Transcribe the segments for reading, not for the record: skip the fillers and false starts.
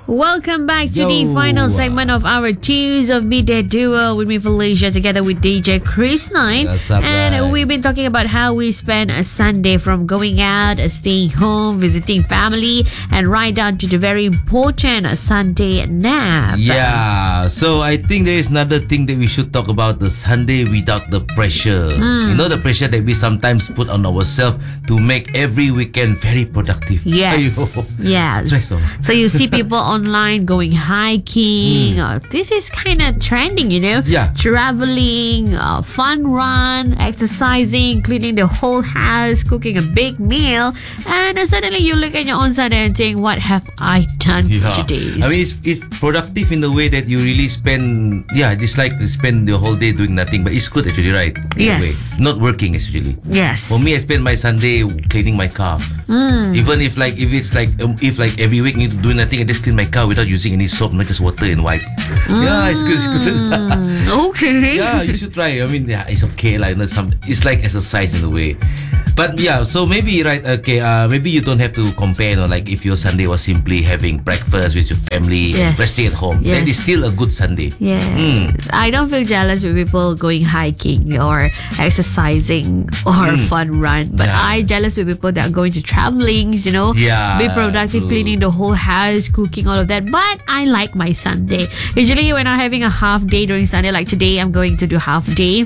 Welcome back to the final segment of our Tunes of Midday Duo with me, Felicia, together with DJ Chris Knight. And we've been talking about how we spend a Sunday, from going out, staying home, visiting family, and right down to the very important Sunday nap. Yeah, so I think there is another thing that we should talk about: the Sunday without the pressure. You know, the pressure that we sometimes put on ourselves to make every weekend very productive. Yes. Yes. Stressful. So you see people online going hiking. This is kind of trending, you know? Yeah. Traveling, fun run, exercising, cleaning the whole house, cooking a big meal. And then suddenly you look at your own Sunday and think, what have I done for today? I mean, it's productive in the way that you really spend, it's like you spend the whole day doing nothing, but it's good actually, right? Yes. Not working actually. Yes. For me, I spend my Sunday cleaning my car. Even if every week need to do nothing, I just clean my car without using any soap, not just water and wipe. Yeah, it's good. Okay. Yeah, you should try. I mean, it's okay. It's like exercise in a way. But yeah, so maybe maybe you don't have to compare. Like if your Sunday was simply having breakfast with your family, resting at home, that is still a good Sunday. Yes. I don't feel jealous with people going hiking or exercising or fun run, but I jealous with people that are going to travelings, you know, be productive, cleaning the whole house, cooking, all of that. But I like my Sunday. Usually when I'm having a half day during Sunday, like today I'm going to do half day,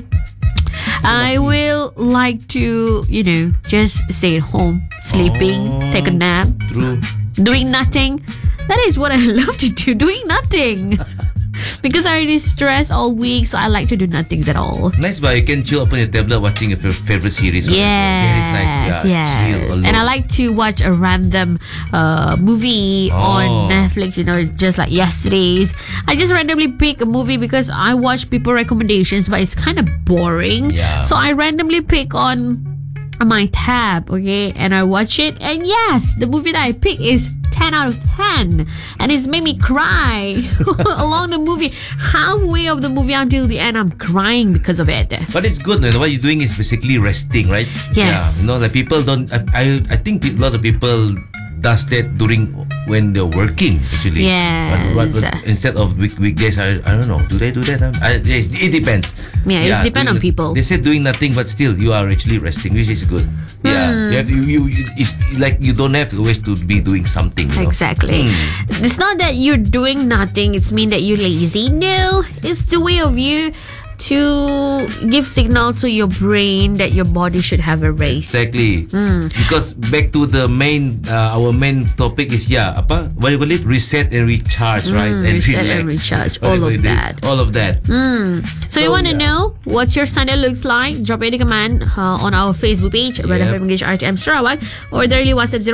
I will like to, just stay at home, sleeping, take a nap, doing nothing. That is what I love to do, doing nothing. Because I already stress all week, so I like to do nothings at all. Nice, but you can chill upon your tablet watching your favorite series. Yes, yes. And I like to watch a random movie on Netflix, just like yesterday's. I just randomly pick a movie because I watch people recommendations, but it's kind of boring. So I randomly pick on my tab, and I watch it. And yes, the movie that I pick is 10 out of 10, and it's made me cry along the movie. Halfway of the movie until the end, I'm crying because of it. But it's good. What you're doing is basically resting, right? Yes. Like people don't. I think a lot of people does that during when they're working actually. Yes. But instead of weekdays, I don't know. Do they do that? It depends. It depends on people. They say doing nothing, but still you are actually resting, which is good. You have it's like you don't have to always to be doing something. Exactly. It's not that you're doing nothing. It's mean that you're lazy. No, it's the way of you to give signal to your brain that your body should have a rest. Exactly. Because back to the our main topic is what do you call it? Reset and recharge, right? And reset and recharge. All of that. So you want to know what your Sunday looks like? Drop a comment on our Facebook page, Red FM English RTM Sarawak, or the early WhatsApp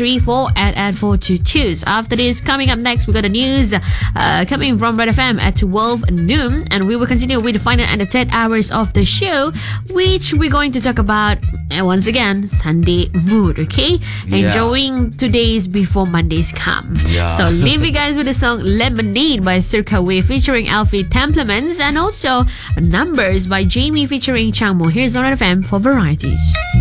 01234 So after this, coming up next, we got the news coming from Red FM at 12 noon, and we will continue with the final and the 10 hours of the show, which we're going to talk about once again, Sunday mood. Enjoying today's before Mondays come. So leave you guys with the song Lemonade by Circa Way featuring Alfie Templements, and also Numbers by Jamie featuring Changmo. Here's on FM for varieties.